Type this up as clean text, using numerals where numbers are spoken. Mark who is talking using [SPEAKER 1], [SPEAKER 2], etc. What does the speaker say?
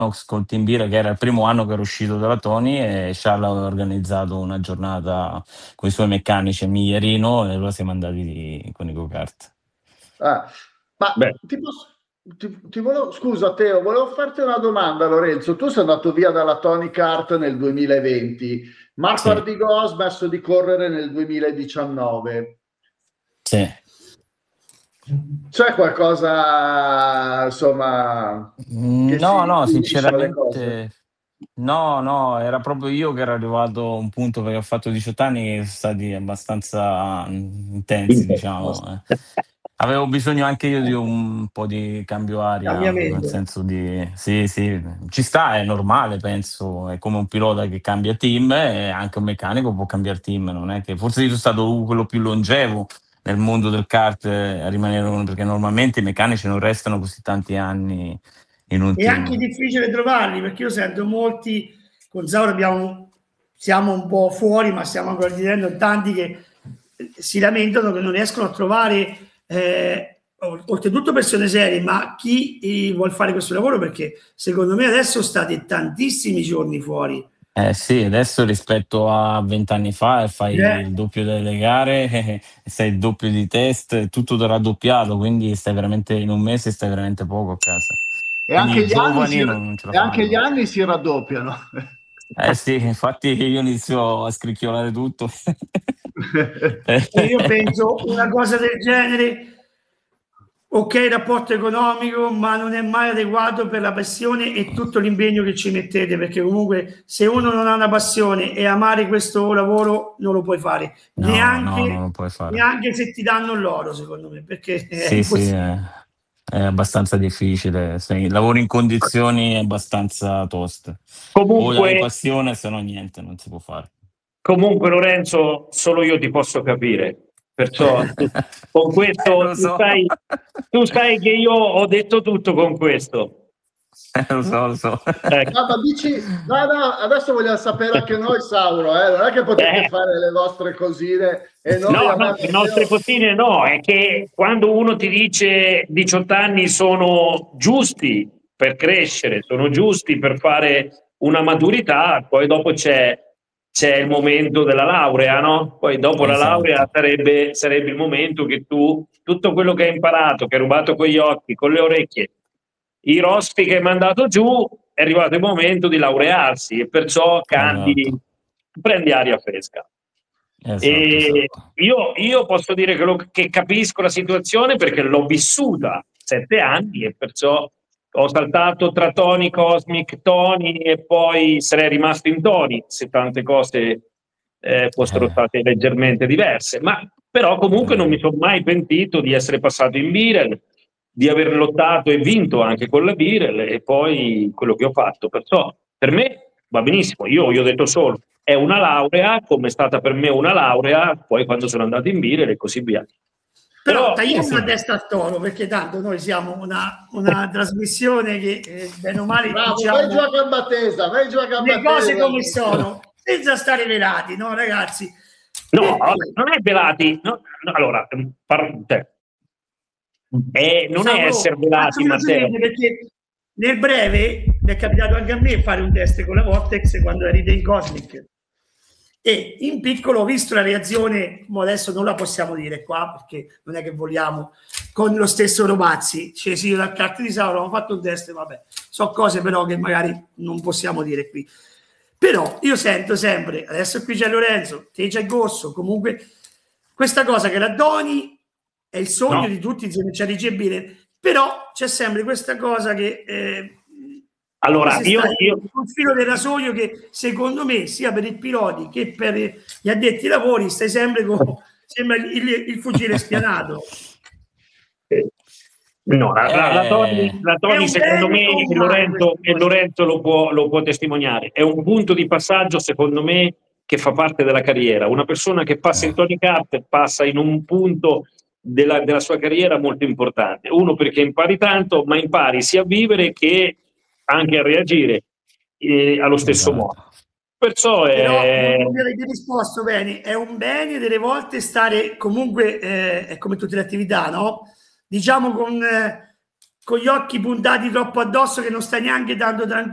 [SPEAKER 1] con Timbira, che era il primo anno che era uscito dalla Tony, e Charles aveva organizzato una giornata con i suoi meccanici a Migliarino e allora siamo andati con i go-kart.
[SPEAKER 2] Ah,
[SPEAKER 3] Beh,
[SPEAKER 2] ma scusa Teo, volevo farti una domanda, Lorenzo. Tu sei andato via dalla Tony Kart nel 2020, Marco
[SPEAKER 1] Sì,
[SPEAKER 2] Ardigò ha smesso di correre nel 2019.
[SPEAKER 1] sì.
[SPEAKER 2] C'è qualcosa, insomma, che
[SPEAKER 1] No,
[SPEAKER 2] si
[SPEAKER 1] no,
[SPEAKER 2] unisce alle cose?
[SPEAKER 1] sinceramente no, no, era proprio io che ero arrivato a un punto, perché ho fatto 18 anni che sono stati abbastanza intensi, diciamo. Avevo bisogno anche io di un po' di cambio aria, nel
[SPEAKER 3] cambiamento.
[SPEAKER 1] senso di sì, sì, ci sta, è normale, penso, è come un pilota che cambia team e anche un meccanico può cambiare team, non è che forse io sono stato quello più longevo nel mondo del kart a rimanere uno, perché normalmente i meccanici non restano così tanti anni in un
[SPEAKER 4] È anche
[SPEAKER 1] team.
[SPEAKER 4] difficile trovarli, perché io sento molti, con Zauro siamo un po' fuori, ma stiamo ancora dicendo tanti che si lamentano che non riescono a trovare, oltretutto persone serie, ma chi vuol fare questo lavoro, perché secondo me adesso state tantissimi giorni fuori.
[SPEAKER 1] Sì, adesso rispetto a 20 anni fa fai
[SPEAKER 4] Eh,
[SPEAKER 1] il doppio delle gare, sei il doppio di test, tutto raddoppiato, quindi stai veramente in un mese, stai veramente poco a casa.
[SPEAKER 2] E
[SPEAKER 1] Quindi
[SPEAKER 2] anche
[SPEAKER 1] i giovani non ce la
[SPEAKER 2] e anche gli
[SPEAKER 1] fanno.
[SPEAKER 2] anni si raddoppiano.
[SPEAKER 1] Eh sì, infatti io inizio a scricchiolare tutto.
[SPEAKER 4] E io penso una cosa del genere, ok, il rapporto economico, ma non è mai adeguato per la passione e tutto l'impegno che ci mettete, perché comunque se uno non ha una passione e amare questo lavoro non lo puoi fare,
[SPEAKER 1] No, no, non lo puoi fare.
[SPEAKER 4] neanche se ti danno l'oro, secondo me, perché è
[SPEAKER 1] Sì, sì,
[SPEAKER 4] impossibile.
[SPEAKER 1] è abbastanza difficile. Lavori in condizioni abbastanza toste. O hai
[SPEAKER 3] Comunque,
[SPEAKER 1] passione, se no niente, non si può fare.
[SPEAKER 3] comunque Lorenzo, solo io ti posso capire. Perciò con questo
[SPEAKER 1] Lo so.
[SPEAKER 3] tu sai che io ho detto tutto con questo.
[SPEAKER 1] Lo so, lo so.
[SPEAKER 3] Ecco.
[SPEAKER 2] No, ma dici, no, no, adesso vogliamo sapere anche noi, Sauro, non è che potete
[SPEAKER 3] Eh,
[SPEAKER 2] fare le vostre cosine e noi
[SPEAKER 3] no,
[SPEAKER 2] a
[SPEAKER 3] no,
[SPEAKER 2] me
[SPEAKER 3] le nostre cosine no, è che quando uno ti dice 18 anni sono giusti per crescere, sono giusti per fare una maturità, poi dopo c'è il momento della laurea, no? Poi dopo la laurea
[SPEAKER 1] Esatto.
[SPEAKER 3] sarebbe il momento che tu, tutto quello che hai imparato, che hai rubato con gli occhi, con le orecchie, i rospi che hai mandato giù, è arrivato il momento di laurearsi e perciò
[SPEAKER 1] Esatto.
[SPEAKER 3] prendi aria fresca.
[SPEAKER 1] Esatto,
[SPEAKER 3] E
[SPEAKER 1] esatto.
[SPEAKER 3] io posso dire che capisco la situazione perché l'ho vissuta 7 anni e perciò ho saltato tra Tony, Cosmic, Tony e poi sarei rimasto in Tony se tante cose fossero
[SPEAKER 1] Eh,
[SPEAKER 3] state leggermente diverse. Ma però comunque non mi
[SPEAKER 1] eh,
[SPEAKER 3] sono mai pentito di essere passato in Birel, di aver lottato e vinto anche con la Birel e poi quello che ho fatto. Perciò per me va benissimo. Io gli ho detto solo è una laurea, come è stata per me una laurea, poi quando sono andato in Birel e così via.
[SPEAKER 4] Però
[SPEAKER 3] Però
[SPEAKER 4] tagliamo
[SPEAKER 1] sì.
[SPEAKER 4] la testa al toro, perché tanto noi siamo una trasmissione che bene o male
[SPEAKER 2] bravo, vai giù
[SPEAKER 4] diciamo
[SPEAKER 2] a gamba tesa, vai giù a
[SPEAKER 4] le
[SPEAKER 2] gamba
[SPEAKER 4] cose
[SPEAKER 2] tesa.
[SPEAKER 4] come sono, senza stare velati, no ragazzi?
[SPEAKER 3] no,
[SPEAKER 4] E poi,
[SPEAKER 3] non è velati. No, allora, non è
[SPEAKER 4] Sauro,
[SPEAKER 3] essere
[SPEAKER 4] faccio
[SPEAKER 3] velati, Matteo.
[SPEAKER 4] velocemente perché nel breve mi è capitato anche a me fare un test con la Vortex quando eri in Cosmic e in piccolo ho visto la reazione, ma adesso non la possiamo dire qua perché non è che vogliamo, con lo stesso Romazzi, cioè sì, dal kart di Sauro abbiamo fatto un test, vabbè, so cose però che magari non possiamo dire qui. Però io sento sempre, adesso qui c'è Lorenzo, te c'è Gorso, comunque questa cosa che la Doni è il sogno
[SPEAKER 3] No.
[SPEAKER 4] di tutti, se non c'è ricevibile, però c'è sempre questa cosa che come
[SPEAKER 3] Allora,
[SPEAKER 4] se
[SPEAKER 3] io,
[SPEAKER 4] stai
[SPEAKER 3] io
[SPEAKER 4] sul filo del rasoio che secondo me sia per i piloti che per gli addetti ai lavori stai sempre con sembra il fucile spianato.
[SPEAKER 3] no,
[SPEAKER 1] Eh,
[SPEAKER 3] la
[SPEAKER 4] È
[SPEAKER 3] Tony
[SPEAKER 4] un
[SPEAKER 3] secondo
[SPEAKER 4] bene
[SPEAKER 3] me
[SPEAKER 4] o un male questa
[SPEAKER 3] E
[SPEAKER 4] cosa?
[SPEAKER 3] Lorenzo lo può testimoniare. È un punto di passaggio, secondo me, che fa parte della carriera. Una persona che passa in
[SPEAKER 1] eh,
[SPEAKER 3] Tony Kart passa in un punto della sua carriera molto importante. Uno perché impari tanto, ma impari sia a vivere che anche a reagire allo stesso modo.
[SPEAKER 1] esatto.
[SPEAKER 3] Perciò
[SPEAKER 4] Però
[SPEAKER 3] è...
[SPEAKER 4] non mi avete risposto bene, è un bene delle volte stare comunque, è come tutte le attività, no? Diciamo con gli occhi puntati troppo addosso che non stai neanche dando tranquillo